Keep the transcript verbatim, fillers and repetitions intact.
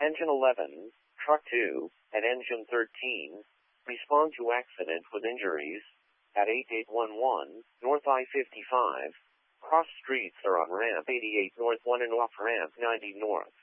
Engine eleven, Truck two, and Engine thirteen, respond to accident with injuries at eighty-eight eleven, North I fifty-five. Cross streets are on ramp eighty-eight North one and off ramp ninety North.